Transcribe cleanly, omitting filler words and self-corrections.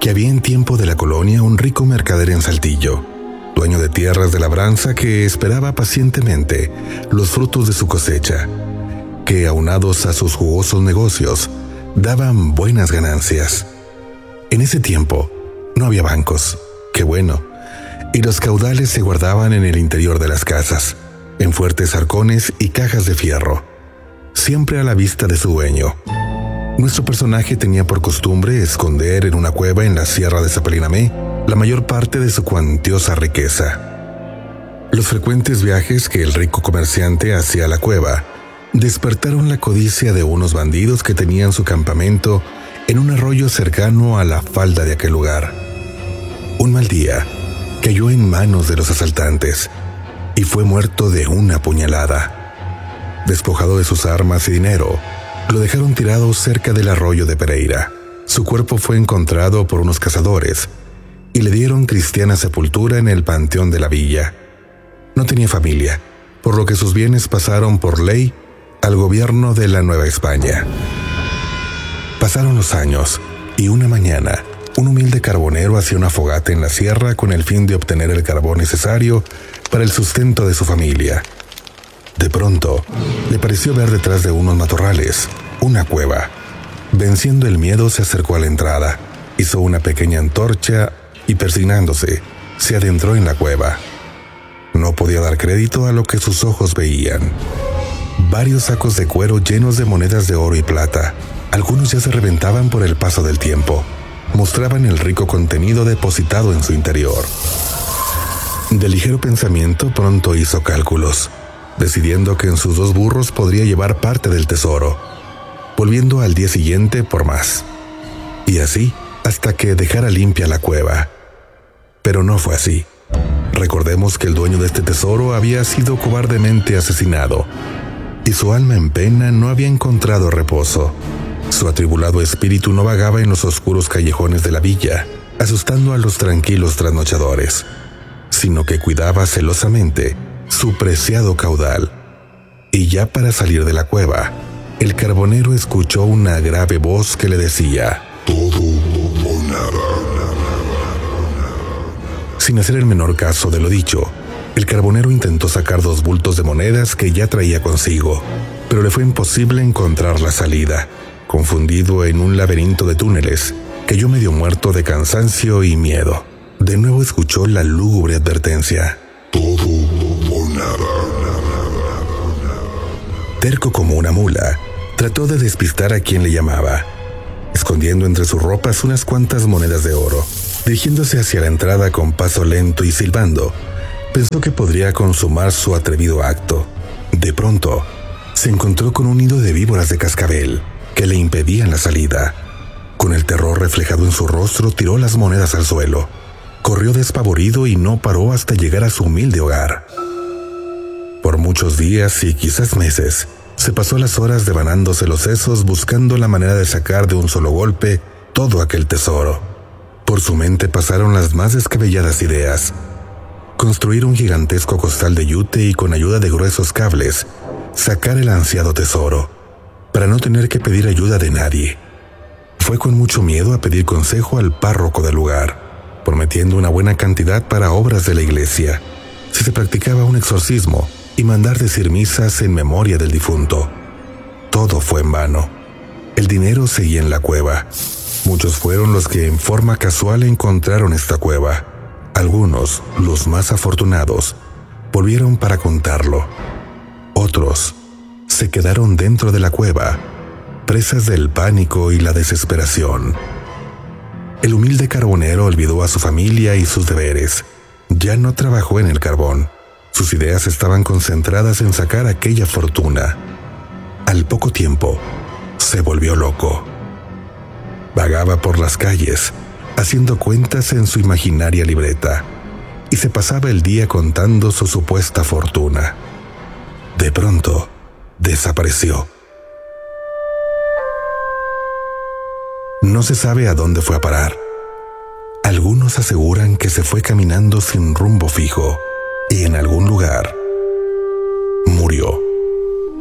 que había en tiempo de la colonia un rico mercader en Saltillo, dueño de tierras de labranza que esperaba pacientemente los frutos de su cosecha, que aunados a sus jugosos negocios, daban buenas ganancias. En ese tiempo no había bancos, qué bueno, y los caudales se guardaban en el interior de las casas, en fuertes arcones y cajas de fierro, siempre a la vista de su dueño. Nuestro personaje tenía por costumbre esconder en una cueva en la sierra de Zapelinamé la mayor parte de su cuantiosa riqueza. Los frecuentes viajes que el rico comerciante hacía a la cueva despertaron la codicia de unos bandidos que tenían su campamento en un arroyo cercano a la falda de aquel lugar. Un mal día cayó en manos de los asaltantes y fue muerto de una puñalada. Despojado de sus armas y dinero, lo dejaron tirado cerca del arroyo de Pereira. Su cuerpo fue encontrado por unos cazadores y le dieron cristiana sepultura en el panteón de la villa. No tenía familia, por lo que sus bienes pasaron por ley al gobierno de la Nueva España. Pasaron los años y una mañana, un humilde carbonero hacía una fogata en la sierra con el fin de obtener el carbón necesario para el sustento de su familia. De pronto, le pareció ver detrás de unos matorrales una cueva. Venciendo el miedo, se acercó a la entrada, hizo una pequeña antorcha y, persignándose, se adentró en la cueva. No podía dar crédito a lo que sus ojos veían. Varios sacos de cuero llenos de monedas de oro y plata, algunos ya se reventaban por el paso del tiempo, mostraban el rico contenido depositado en su interior. De ligero pensamiento, pronto hizo cálculos, decidiendo que en sus 2 burros podría llevar parte del tesoro, volviendo al día siguiente por más. Y así hasta que dejara limpia la cueva. Pero no fue así. Recordemos que el dueño de este tesoro había sido cobardemente asesinado, y su alma en pena no había encontrado reposo. Su atribulado espíritu no vagaba en los oscuros callejones de la villa, asustando a los tranquilos trasnochadores, sino que cuidaba celosamente su preciado caudal. Y ya para salir de la cueva, el carbonero escuchó una grave voz que le decía: todo o nada. Sin hacer el menor caso de lo dicho, el carbonero intentó sacar 2 bultos de monedas que ya traía consigo, pero le fue imposible encontrar la salida. Confundido en un laberinto de túneles, cayó medio muerto de cansancio y miedo. De nuevo escuchó la lúgubre advertencia: todo o nada. Terco como una mula, trató de despistar a quien le llamaba, escondiendo entre sus ropas unas cuantas monedas de oro. Dirigiéndose hacia la entrada con paso lento y silbando, pensó que podría consumar su atrevido acto. De pronto, se encontró con un nido de víboras de cascabel que le impedían la salida. Con el terror reflejado en su rostro, tiró las monedas al suelo. Corrió despavorido y no paró hasta llegar a su humilde hogar. Por muchos días y quizás meses, se pasó las horas devanándose los sesos buscando la manera de sacar de un solo golpe todo aquel tesoro. Por su mente pasaron las más descabelladas ideas: construir un gigantesco costal de yute y con ayuda de gruesos cables, sacar el ansiado tesoro, para no tener que pedir ayuda de nadie. Fue con mucho miedo a pedir consejo al párroco del lugar, prometiendo una buena cantidad para obras de la iglesia, si se practicaba un exorcismo y mandar decir misas en memoria del difunto. Todo fue en vano. El dinero seguía en la cueva. Muchos fueron los que en forma casual encontraron esta cueva. Algunos, los más afortunados, volvieron para contarlo. Otros se quedaron dentro de la cueva, presas del pánico y la desesperación. El humilde carbonero olvidó a su familia y sus deberes. Ya no trabajó en el carbón. Sus ideas estaban concentradas en sacar aquella fortuna. Al poco tiempo, se volvió loco. Vagaba por las calles, haciendo cuentas en su imaginaria libreta, y se pasaba el día contando su supuesta fortuna. De pronto, desapareció. No se sabe a dónde fue a parar. Algunos aseguran que se fue caminando sin rumbo fijo y en algún lugar murió.